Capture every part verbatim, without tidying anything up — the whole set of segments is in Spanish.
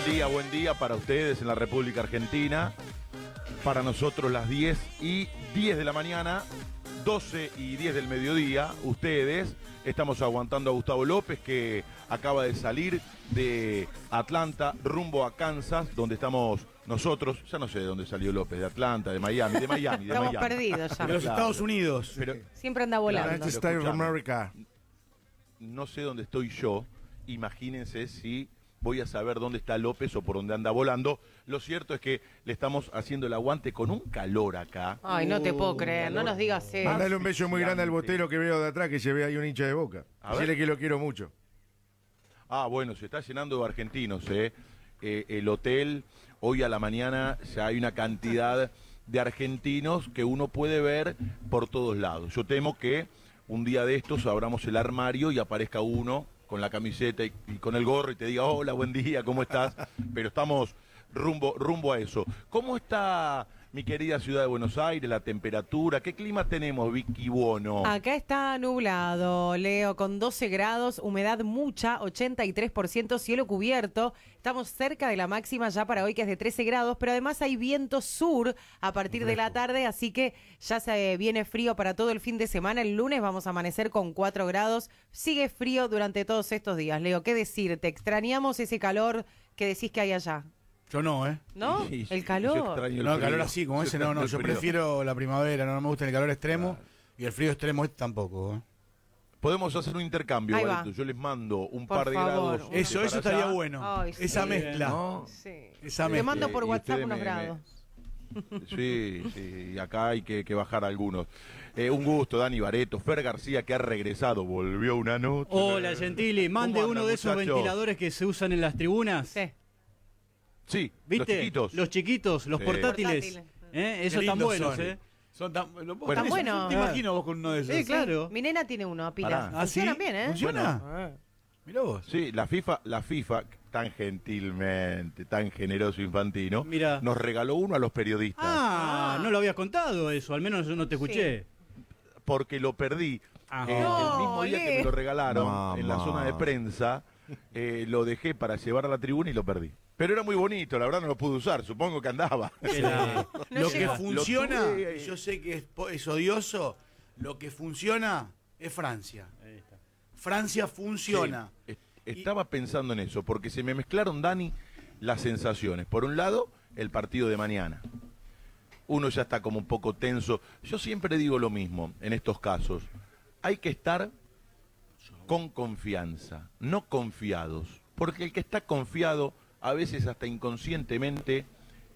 Buen día, buen día para ustedes en la República Argentina. Para nosotros las diez y diez de la mañana, doce y diez del mediodía, ustedes. Estamos aguantando a Gustavo López, que acaba de salir de Atlanta rumbo a Kansas, donde estamos nosotros. Ya no sé de dónde salió López, de Atlanta, de Miami, de Miami, de Estamos Miami. perdidos ya. De los Claro. Estados Unidos. Pero Siempre anda volando. Claro, United pero States of escuchame. America. no sé dónde estoy yo. Imagínense si voy a saber dónde está López o por dónde anda volando. Lo cierto es que le estamos haciendo el aguante con un calor acá. Ay, no te puedo Uh, creer, no calor. nos digas eso. Mandale un beso muy grande al Gigante. botero que veo de atrás, que lleve ahí un hincha de Boca. A Dile ver. que lo quiero mucho. Ah, bueno, se está llenando de argentinos, ¿eh? Eh, el hotel, hoy a la mañana ya hay una cantidad de argentinos que uno puede ver por todos lados. Yo temo que un día de estos abramos el armario y aparezca uno con la camiseta y, y con el gorro y te diga, hola, buen día, ¿cómo estás? Pero estamos rumbo, rumbo a eso. ¿Cómo está mi querida ciudad de Buenos Aires, la temperatura? ¿Qué clima tenemos, Vicky Buono? Acá está nublado, Leo, con doce grados, humedad mucha, ochenta y tres por ciento, cielo cubierto. Estamos cerca de la máxima ya para hoy, que es de trece grados, pero además hay viento sur a partir de la tarde, así que ya se viene frío para todo el fin de semana. El lunes vamos a amanecer con cuatro grados. Sigue frío durante todos estos días, Leo. ¿Qué decirte? Extrañamos ese calor que decís que hay allá. Yo no, ¿eh? ¿No? Sí, El yo calor. extraño el No, frío. calor así, como Yo ese, no, extraño no. el Yo frío. prefiero la primavera, no, no me gusta el calor extremo. Claro. Y el frío extremo este tampoco, ¿eh? Podemos hacer un intercambio, Ahí va. Barreto. Yo les mando un Por par de favor. grados. Uno. Eso, para eso estaría allá. bueno. Ay, sí. Esa mezcla. ¿No? Sí. Esa Te mezcla. mando por Y WhatsApp ustedes unos me- grados. Sí, sí, y acá hay que, que bajar algunos. Eh, un gusto, Dani Bareto, Fer García, que ha regresado, volvió una noche. Hola, Gentili. Mande ¿Cómo uno andan, de esos muchachos? ventiladores que se usan en las tribunas. Sí. Sí, ¿Viste? los chiquitos. Los chiquitos, los Sí. portátiles. Portátiles. ¿Eh? Qué Esos están lindos buenos, son. ¿eh? Son tan, lo- vos Bueno. tenés- Tan buenos. Te imagino vos con uno de esos. Sí, claro. Mi nena tiene uno a pila. Pará. ¿Ah, sí? Funcionan bien, ¿eh? ¿Funciona? Ah. Mirá vos. Sí, la FIFA, la FIFA, tan gentilmente, tan generoso infantino, Mirá. nos regaló uno a los periodistas. Ah, Ah. no lo habías contado eso, al menos yo no te escuché. Porque lo perdí. Ajá. Eh, No, el mismo día que Leo. me lo regalaron Mamá. en la zona de prensa, eh, lo dejé para llevar a la tribuna y lo perdí. Pero era muy bonito, la verdad no lo pude usar, supongo que andaba. Que la- No lo que llegó. funciona, Lo tuve, eh, y yo sé que es, po- es odioso, lo que funciona es Francia. Ahí está. Francia funciona. Sí, est- estaba pensando en eso, porque se me mezclaron, Dani, las sensaciones. Por un lado, el partido de mañana. Uno ya está como un poco tenso. Yo siempre digo lo mismo en estos casos. Hay que estar con confianza, no confiados. Porque el que está confiado, a veces hasta inconscientemente,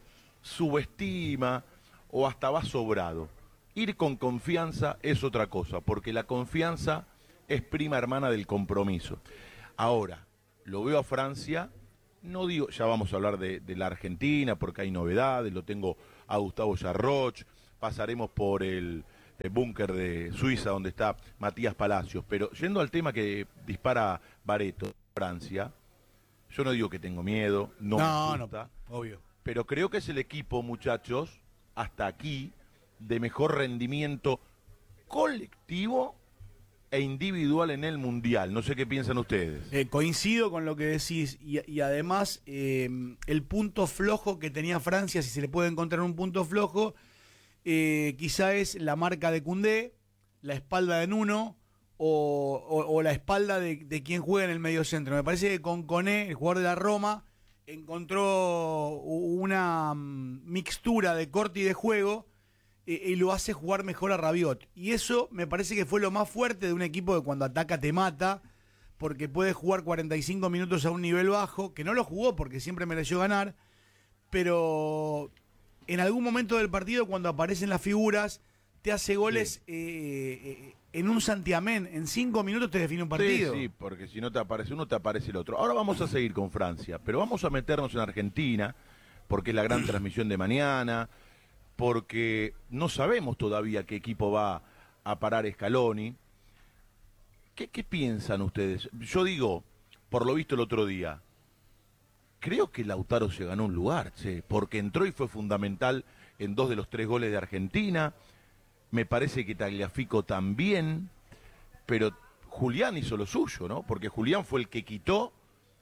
subestima o hasta va sobrado. Ir con confianza es otra cosa, porque la confianza es prima hermana del compromiso. Ahora, lo veo a Francia, no digo, ya vamos a hablar de, de la Argentina, porque hay novedades, lo tengo a Gustavo Yarroch, pasaremos por el, el búnker de Suiza, donde está Matías Palacios, pero yendo al tema que dispara Bareto, Francia, yo no digo que tengo miedo, no, No, me no, gusta, obvio. pero creo que es el equipo, muchachos, hasta aquí, de mejor rendimiento colectivo e individual en el Mundial. No sé qué piensan ustedes. Eh, coincido con lo que decís y, y además eh, el punto flojo que tenía Francia, si se le puede encontrar un punto flojo, eh, quizá es la marca de Koundé, la espalda de Nuno o, o- o la espalda de, de quien juega en el medio centro. Me parece que con Koné, el jugador de la Roma, encontró una mm, mixtura de corte y de juego eh, y lo hace jugar mejor a Rabiot. Y eso me parece que fue lo más fuerte de un equipo que cuando ataca te mata, porque puede jugar cuarenta y cinco minutos a un nivel bajo, que no lo jugó porque siempre mereció ganar, pero en algún momento del partido, cuando aparecen las figuras, te hace goles Sí. eh, eh, en un santiamén. En cinco minutos te define un partido. Sí, sí, porque si no te aparece uno, te aparece el otro. Ahora vamos a seguir con Francia, pero vamos a meternos en Argentina, porque es la gran transmisión de mañana, porque no sabemos todavía qué equipo va a parar Scaloni. ¿Qué, qué piensan ustedes? Yo digo, por lo visto el otro día, creo que Lautaro se ganó un lugar, che, porque entró y fue fundamental en dos de los tres goles de Argentina. Me parece que Tagliafico también, pero Julián hizo lo suyo, ¿no? Porque Julián fue el que quitó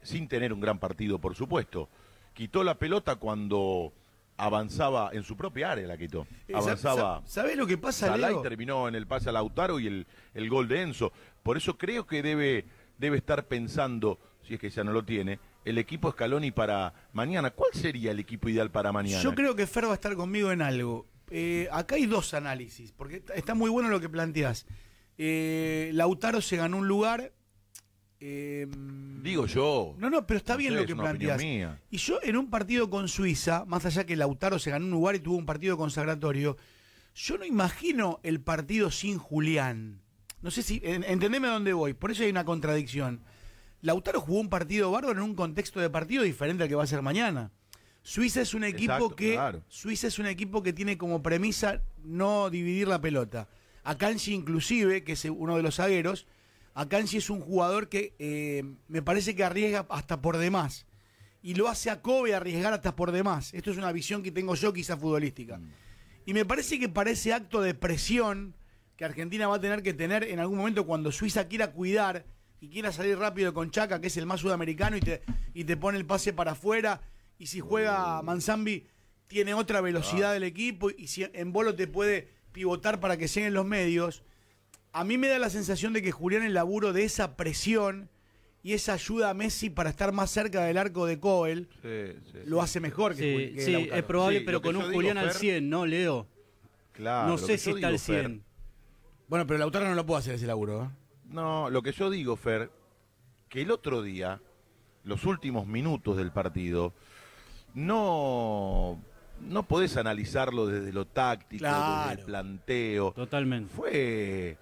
sin tener un gran partido, por supuesto. Quitó la pelota cuando avanzaba en su propia área, la quitó. Avanzaba. ¿Sabés lo que pasa, Salah Leo? y terminó en el pase a Lautaro y el, el gol de Enzo. Por eso creo que debe, debe estar pensando, si es que ya no lo tiene, el equipo Scaloni para mañana. ¿Cuál sería el equipo ideal para mañana? Yo creo que Fer va a estar conmigo en algo. Eh, acá hay dos análisis, porque está muy bueno lo que planteás. Eh, Lautaro se ganó un lugar. Eh, Digo yo. No, no, pero está No bien sé, lo que es una opinión planteás. mía. Y yo en un partido con Suiza, más allá que Lautaro se ganó un lugar y tuvo un partido consagratorio, yo no imagino el partido sin Julián. No sé si, en, entendeme a dónde voy, por eso hay una contradicción. Lautaro jugó un partido bárbaro en un contexto de partido diferente al que va a ser mañana. Suiza es un equipo Exacto, que claro. Suiza es un equipo que tiene como premisa no dividir la pelota. Akanji inclusive, que es uno de los zagueros, Akanji es un jugador que eh, me parece que arriesga hasta por demás. Y lo hace a Kobe arriesgar hasta por demás. Esto es una visión que tengo yo quizá futbolística. Mm. Y me parece que para ese acto de presión que Argentina va a tener que tener en algún momento cuando Suiza quiera cuidar y quiera salir rápido con Chaca, que es el más sudamericano, y te, y te pone el pase para afuera, y si juega Manzambi tiene otra velocidad del equipo, y si en Bolo te puede pivotar para que lleguen los medios. A mí me da la sensación de que Julián, el laburo de esa presión y esa ayuda a Messi para estar más cerca del arco de Coel, Sí, sí, lo sí. hace mejor que, Sí, Jul- que sí, Lautaro. es probable, Sí, pero lo que con yo un digo, Julián al Fer, cien, ¿no, Leo? Claro, no lo sé que si yo está al digo, Fer, cien. Bueno, pero Lautaro no lo puede hacer ese laburo, ¿eh? No, lo que yo digo, Fer, que el otro día, los últimos minutos del partido, no, no podés analizarlo desde lo táctico, Claro. desde el planteo. Totalmente. Fue,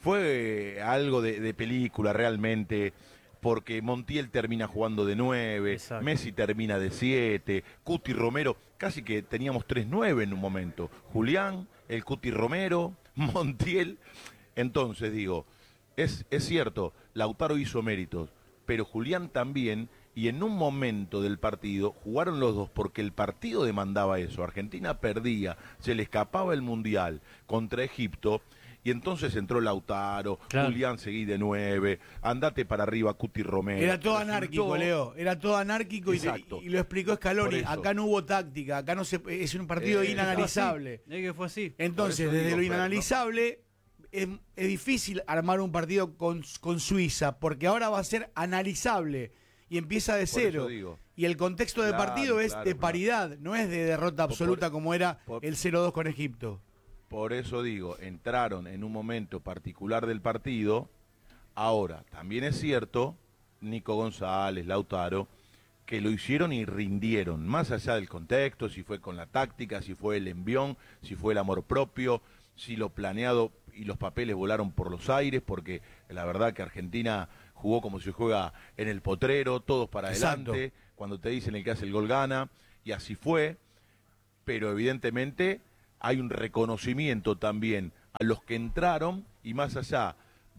fue algo de, de película realmente, porque Montiel termina jugando de nueve, Exacto. Messi termina de siete, Cuti Romero, casi que teníamos tres nueve en un momento. Julián, el Cuti Romero, Montiel. Entonces digo, es, es cierto, Lautaro hizo méritos, pero Julián también, y en un momento del partido jugaron los dos porque el partido demandaba eso. Argentina perdía, se le escapaba el Mundial contra Egipto, y entonces entró Lautaro, Claro. Julián seguí de nueve, andate para arriba Cuti Romero. Era todo Resultó- anárquico, Leo. Era todo anárquico y, te- Exacto. y lo explicó Scaloni. Por eso. Acá no hubo táctica, acá no se, es un partido Eh, inanalizable. Es que fue así. Entonces, Por eso desde digo, lo Fer, ¿no? inanalizable, es, es difícil armar un partido con, con Suiza, porque ahora va a ser analizable y empieza de Por cero. eso digo. Y el contexto de Claro, partido es claro, de claro. paridad, no es de derrota Por- absoluta por- como era por- el cero dos con Egipto. Por eso digo, entraron en un momento particular del partido. Ahora, también es cierto, Nico González, Lautaro, que lo hicieron y rindieron, más allá del contexto, si fue con la táctica, si fue el envión, si fue el amor propio, si lo planeado y los papeles volaron por los aires, porque la verdad que Argentina jugó como se juega en el potrero, todos para Exacto. adelante, cuando te dicen el que hace el gol gana, y así fue, pero evidentemente hay un reconocimiento también a los que entraron, y más allá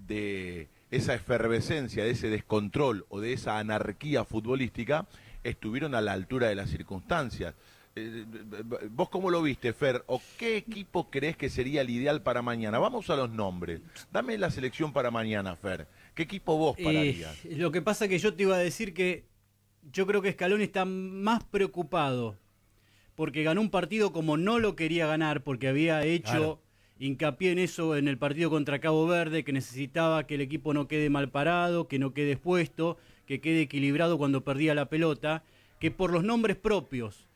de esa efervescencia, de ese descontrol o de esa anarquía futbolística, estuvieron a la altura de las circunstancias. Eh, ¿Vos cómo lo viste, Fer? ¿O qué equipo crees que sería el ideal para mañana? Vamos a los nombres. Dame la selección para mañana, Fer. ¿Qué equipo vos pararías? Eh, lo que pasa que yo te iba a decir que yo creo que Scaloni está más preocupado porque ganó un partido como no lo quería ganar, porque había hecho Claro. hincapié en eso en el partido contra Cabo Verde, que necesitaba que el equipo no quede mal parado, que no quede expuesto, que quede equilibrado cuando perdía la pelota, que por los nombres propios.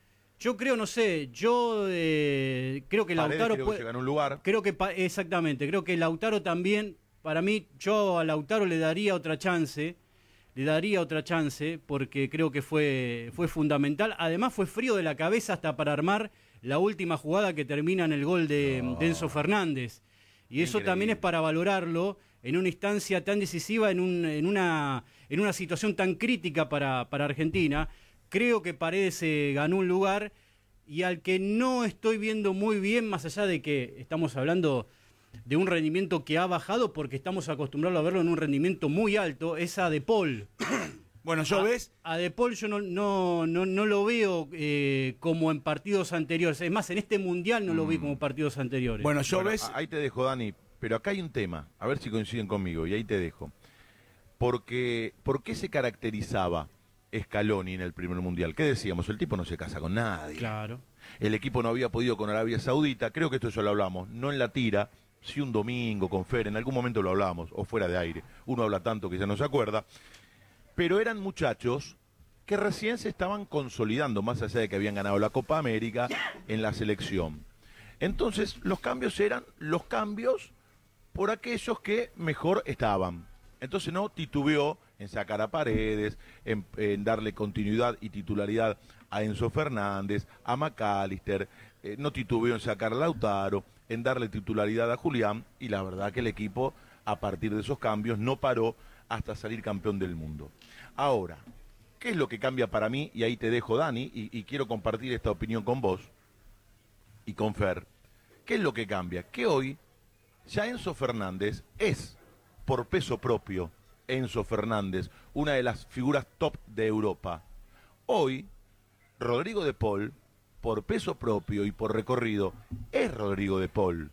Yo creo, no sé, yo eh, creo que Paredes Lautaro creo que puede... se ganó un lugar. Creo que, pa- exactamente, creo que Lautaro también, para mí, yo a Lautaro le daría otra chance, le daría otra chance, porque creo que fue, fue fundamental. Además fue frío de la cabeza hasta para armar la última jugada que termina en el gol de, No. de Enzo Fernández. Y eso Increíble. también es para valorarlo en una instancia tan decisiva, en, un, en, una, en una situación tan crítica para, para Argentina. Creo que Paredes eh, ganó un lugar, y al que no estoy viendo muy bien, más allá de que estamos hablando de un rendimiento que ha bajado, porque estamos acostumbrados a verlo en un rendimiento muy alto, es a De Paul. Bueno, yo a, ves, a De Paul yo no, no, no, no lo veo eh, como en partidos anteriores. Es más, en este Mundial no lo vi como partidos anteriores. bueno, yo Bueno, ves, a- ahí te dejo, Dani, pero acá hay un tema, a ver si coinciden conmigo, y ahí te dejo. porque ¿por qué se caracterizaba Scaloni en el primer mundial? ¿Qué decíamos? El tipo no se casa con nadie. Claro. El equipo no había podido con Arabia Saudita, creo que esto ya lo hablamos, no en la tira, sí un domingo con Fer, en algún momento lo hablamos, o fuera de aire, uno habla tanto que ya no se acuerda, pero eran muchachos que recién se estaban consolidando, más allá de que habían ganado la Copa América en la selección. Entonces los cambios eran los cambios por aquellos que mejor estaban. Entonces no titubeó en sacar a Paredes, en, en darle continuidad y titularidad a Enzo Fernández, a McAllister, eh, no titubeó en sacar a Lautaro, en darle titularidad a Julián, y la verdad que el equipo, a partir de esos cambios, no paró hasta salir campeón del mundo. Ahora, ¿qué es lo que cambia para mí? Y ahí te dejo, Dani, y, y quiero compartir esta opinión con vos y con Fer. ¿Qué es lo que cambia? Que hoy ya Enzo Fernández es, por peso propio, Enzo Fernández, una de las figuras top de Europa. Hoy, Rodrigo de Paul, por peso propio y por recorrido, es Rodrigo de Paul.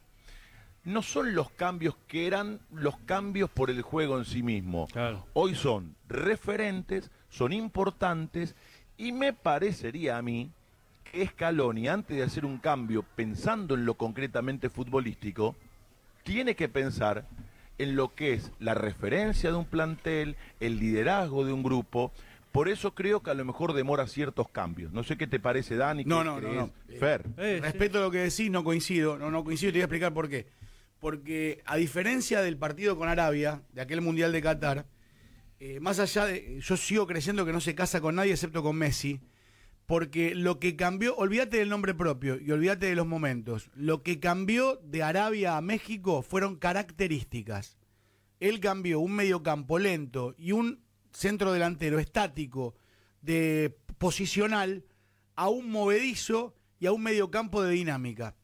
No son los cambios que eran los cambios por el juego en sí mismo. Claro. Hoy son referentes, son importantes, y me parecería a mí que Scaloni, antes de hacer un cambio pensando en lo concretamente futbolístico, tiene que pensar en lo que es la referencia de un plantel, el liderazgo de un grupo. Por eso creo que a lo mejor demora ciertos cambios. No sé qué te parece, Dani. No, ¿qué no, crees? no, no. Fer. Eh, Respeto lo que decís, no coincido, no, no coincido y te voy a explicar por qué. Porque a diferencia del partido con Arabia, de aquel Mundial de Qatar, eh, más allá de, yo sigo creyendo que no se casa con nadie excepto con Messi, porque lo que cambió, olvídate del nombre propio y olvídate de los momentos, lo que cambió de Arabia a México fueron características. Él cambió un mediocampo lento y un centro delantero estático de posicional a un movedizo y a un mediocampo de dinámica.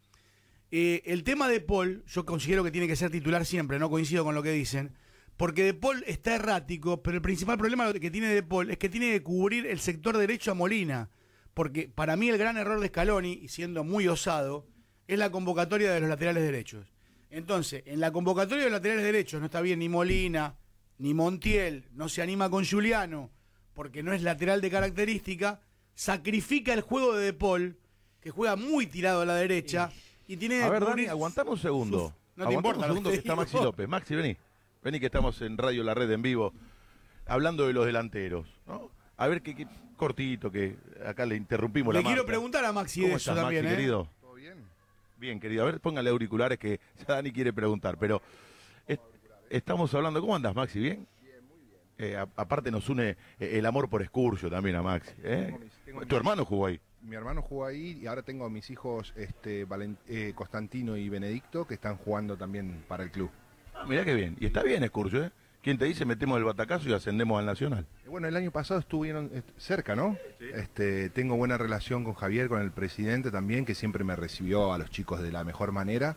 Eh, el tema de Paul, yo considero que tiene que ser titular siempre, no coincido con lo que dicen, porque De Paul está errático, pero el principal problema que tiene De Paul es que tiene que cubrir el sector derecho a Molina, porque para mí el gran error de Scaloni, y siendo muy osado, es la convocatoria de los laterales derechos. Entonces, en la convocatoria de los laterales derechos no está bien ni Molina, ni Montiel, no se anima con Giuliano, porque no es lateral de característica, sacrifica el juego de De Paul, que juega muy tirado a la derecha, y tiene... A ver, cubrir- Dani, aguantame un segundo. Uf, no te Aguantame importa un lo segundo que que está digo. Maxi López. Maxi, vení. Vení que estamos en Radio La Red en vivo, hablando de los delanteros, ¿no? A ver, qué, qué cortito, que acá le interrumpimos Le la quiero marca. preguntar a Maxi ¿Cómo de eso estás, también, Maxi, ¿eh? querido? ¿Todo bien? Bien, querido. A ver, póngale auriculares que ya Dani quiere preguntar, pero es- estamos hablando. ¿Cómo andas, Maxi? ¿Bien? Bien, muy bien. Eh, a- aparte nos une eh, el amor por Excursio también a Maxi. ¿eh? Tengo mis- tengo Tu mis- hermano jugó ahí. Mi hermano jugó ahí y ahora tengo a mis hijos este, Valen- eh, Constantino y Benedicto que están jugando también para el club. Ah, mirá qué bien. Y está bien Excursio, ¿eh? ¿Quién te dice metemos el batacazo y ascendemos al Nacional? Eh, Bueno, el año pasado estuvieron eh, cerca, ¿no? Este, tengo buena relación con Javier, con el presidente también, que siempre me recibió a los chicos de la mejor manera.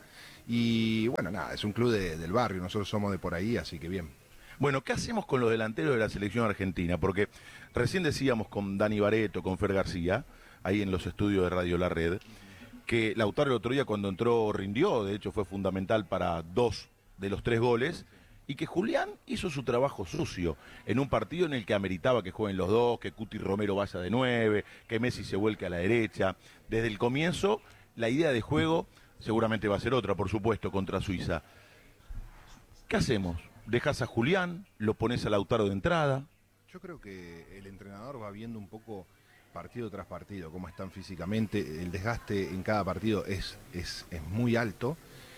Y bueno, nada, es un club de- del barrio, nosotros somos de por ahí, así que bien. Bueno, ¿qué hacemos con los delanteros de la selección argentina? Porque recién decíamos con Dani Bareto, con Fer García, ahí en los estudios de Radio La Red, que Lautaro el otro día cuando entró rindió, de hecho fue fundamental para dos de los tres goles, y que Julián hizo su trabajo sucio en un partido en el que ameritaba que jueguen los dos, que Cuti Romero vaya de nueve, que Messi se vuelque a la derecha. Desde el comienzo, la idea de juego seguramente va a ser otra, por supuesto, contra Suiza. ¿Qué hacemos? ¿Dejas a Julián? ¿Lo pones a Lautaro de entrada? Yo creo que el entrenador va viendo un poco partido tras partido, cómo están físicamente, el desgaste en cada partido es, es, es muy alto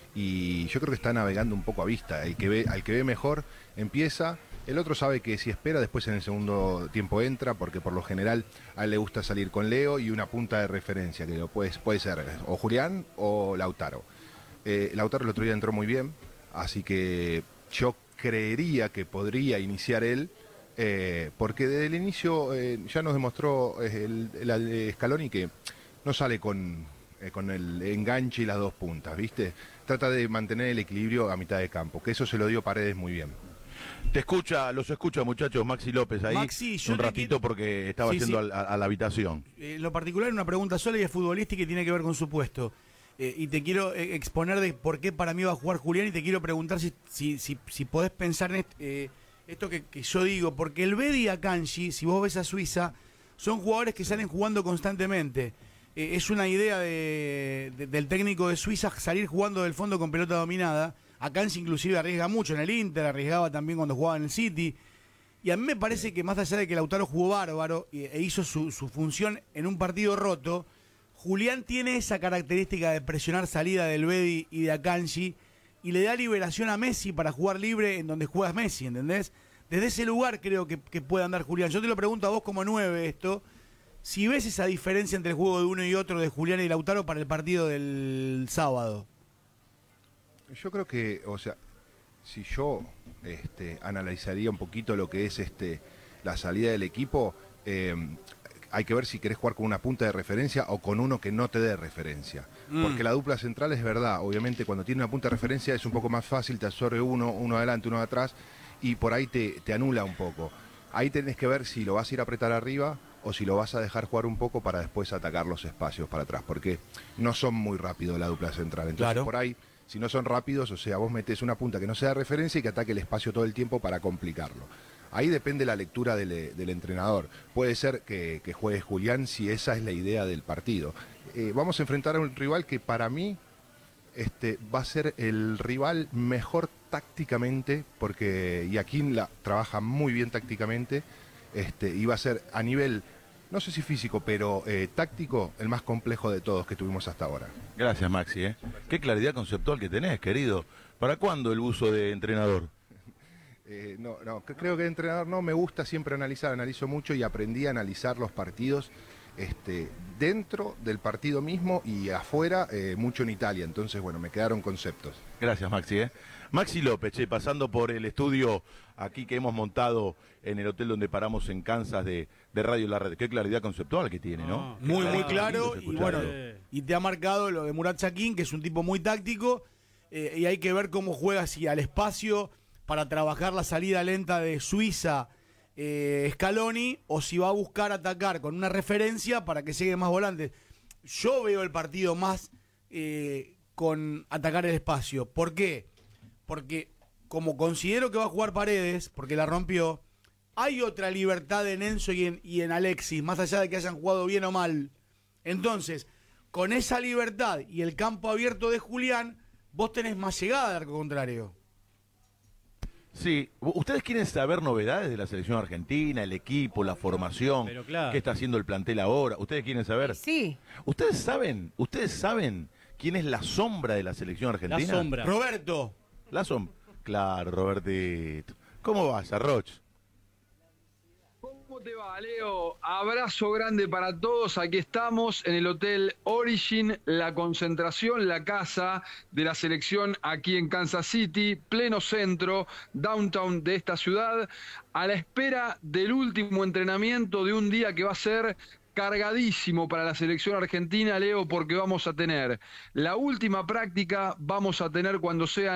y yo creo que está navegando un poco a vista, el que ve, al que ve mejor empieza, el otro sabe que si espera después en el segundo tiempo entra, porque por lo general a él le gusta salir con Leo y una punta de referencia, que lo puede, puede ser o Julián o Lautaro. Eh, Lautaro el otro día entró muy bien, así que yo creería que podría iniciar él, Eh, porque desde el inicio eh, ya nos demostró eh, el, el, el Scaloni que no sale con, eh, con el enganche y las dos puntas, ¿viste? Trata de mantener el equilibrio a mitad de campo, que eso se lo dio Paredes muy bien. Te escucha, los escucha muchachos, Maxi López ahí, Maxi, yo un te ratito quiero- porque estaba Sí, yendo sí. A, a la habitación. En lo particular, una pregunta sola y es futbolística y tiene que ver con su puesto. Eh, y te quiero eh, exponer de por qué para mí va a jugar Julián y te quiero preguntar si, si, si, si podés pensar en, est- eh, esto que, que yo digo, porque el Bedi y Akanji, si vos ves a Suiza, son jugadores que salen jugando constantemente. Eh, es una idea de, de, del técnico de Suiza salir jugando del fondo con pelota dominada. Akanji inclusive arriesga mucho en el Inter, arriesgaba también cuando jugaba en el City. Y a mí me parece que más allá de que Lautaro jugó bárbaro e hizo su, su función en un partido roto, Julián tiene esa característica de presionar salida del Bedi y de Akanji y le da liberación a Messi para jugar libre en donde juegas Messi, ¿entendés? Desde ese lugar creo que, que puede andar Julián. Yo te lo pregunto a vos como nueve esto, si ves esa diferencia entre el juego de uno y otro de Julián y Lautaro para el partido del sábado. Yo creo que, o sea, si yo este, analizaría un poquito lo que es este la salida del equipo, eh, hay que ver si querés jugar con una punta de referencia o con uno que no te dé referencia. Mm. Porque la dupla central es verdad, obviamente cuando tiene una punta de referencia es un poco más fácil, te absorbe uno, uno adelante, uno atrás, y por ahí te, te anula un poco. Ahí tenés que ver si lo vas a ir a apretar arriba o si lo vas a dejar jugar un poco para después atacar los espacios para atrás, porque no son muy rápidos la dupla central. Entonces claro. Por ahí, si no son rápidos, o sea, vos metés una punta que no sea de referencia y que ataque el espacio todo el tiempo para complicarlo. Ahí depende la lectura del, del entrenador. Puede ser que, que juegue Julián si esa es la idea del partido. Eh, vamos a enfrentar a un rival que para mí este, va a ser el rival mejor tácticamente, porque Joaquín la trabaja muy bien tácticamente, este, y va a ser a nivel, no sé si físico, pero eh, táctico, el más complejo de todos que tuvimos hasta ahora. Gracias, Maxi. ¿eh? Qué claridad conceptual que tenés, querido. ¿Para cuándo el uso de entrenador? Eh, no, no, creo que de entrenador no, me gusta siempre analizar, analizo mucho y aprendí a analizar los partidos este, dentro del partido mismo y afuera, eh, mucho en Italia, entonces bueno, me quedaron conceptos. Gracias, Maxi. ¿eh? Maxi López, che, pasando por el estudio aquí que hemos montado en el hotel donde paramos en Kansas de, de Radio La Red. Qué claridad conceptual que tiene, ¿no? Muy, muy claro, y bueno, y te ha marcado lo de Murat Yakin, que es un tipo muy táctico, eh, y hay que ver cómo juega así al espacio para trabajar la salida lenta de Suiza, eh, Scaloni, o si va a buscar atacar con una referencia para que llegue más volantes. Yo veo el partido más eh, con atacar el espacio. ¿Por qué? Porque como considero que va a jugar Paredes, porque la rompió, hay otra libertad en Enzo y en, y en Alexis, más allá de que hayan jugado bien o mal. Entonces, con esa libertad y el campo abierto de Julián, vos tenés más llegada al arco contrario. Sí, ¿ustedes quieren saber novedades de la selección argentina, el equipo, la formación? Pero claro. ¿Qué está haciendo el plantel ahora? ¿Ustedes quieren saber? Sí. ¿Ustedes saben, ustedes saben quién es la sombra de la selección argentina? La sombra. Roberto. La sombra. Claro, Robertito. ¿Cómo vas, Arroch? ¿Cómo te va, Leo? Abrazo grande para todos. Aquí estamos en el Hotel Origin, la concentración, la casa de la selección aquí en Kansas City, pleno centro, downtown de esta ciudad, a la espera del último entrenamiento de un día que va a ser cargadísimo para la selección argentina, Leo, porque vamos a tener la última práctica, vamos a tener cuando sea